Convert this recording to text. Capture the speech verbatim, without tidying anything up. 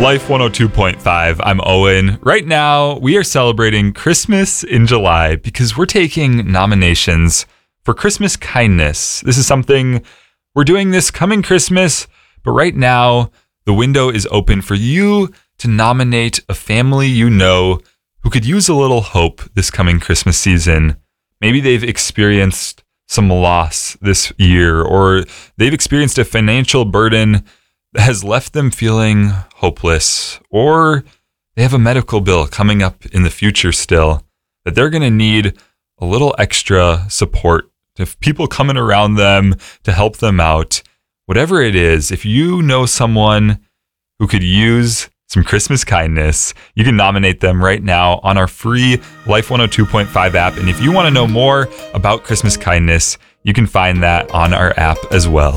Life one oh two point five. I'm Owen. Right now, we are celebrating Christmas in July because we're taking nominations for Christmas kindness. This is something we're doing this coming Christmas, but right now, the window is open for you to nominate a family you know who could use a little hope this coming Christmas season. Maybe they've experienced some loss this year, or they've experienced a financial burden that has left them feeling hopeless, or they have a medical bill coming up in the future still that they're going to need a little extra support, to people coming around them to help them out. Whatever it is, if you know someone who could use some Christmas kindness, you can nominate them right now on our free Life one oh two point five app. And if you want to know more about Christmas kindness, you can find that on our app as well.